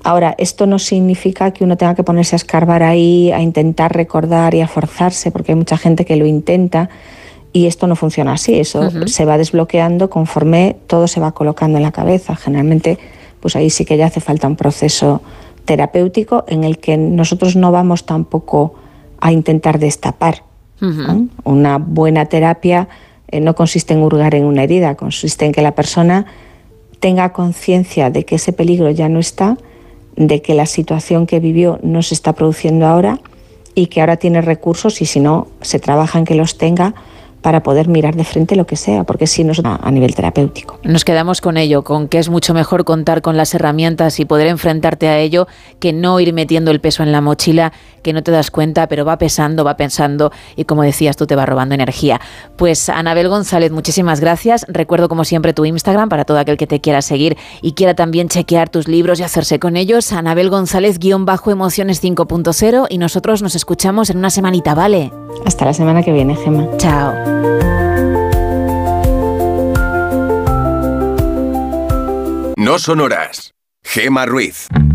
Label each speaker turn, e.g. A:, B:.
A: Ahora, esto no significa que uno tenga que ponerse a escarbar ahí, a intentar recordar y a forzarse, porque hay mucha gente que lo intenta y esto no funciona así. Eso se va desbloqueando conforme todo se va colocando en la cabeza. Generalmente, pues ahí sí que ya hace falta un proceso terapéutico en el que nosotros no vamos tampoco a intentar destapar. Una buena terapia no consiste en hurgar en una herida, consiste en que la persona tenga conciencia de que ese peligro ya no está, de que la situación que vivió no se está produciendo ahora y que ahora tiene recursos, y si no, se trabaja en que los tenga para poder mirar de frente lo que sea, porque si no es a nivel terapéutico.
B: Nos quedamos con ello, con que es mucho mejor contar con las herramientas y poder enfrentarte a ello que no ir metiendo el peso en la mochila, que no te das cuenta, pero va pesando, va pensando y, como decías tú, te va robando energía. Pues Anabel González, muchísimas gracias. Recuerdo como siempre tu Instagram para todo aquel que te quiera seguir y quiera también chequear tus libros y hacerse con ellos. Anabel González _Emociones 5.0, y nosotros nos escuchamos en una semanita, ¿vale?
A: Hasta la semana que viene, Gemma.
B: Chao.
C: No son horas. Gemma Ruiz.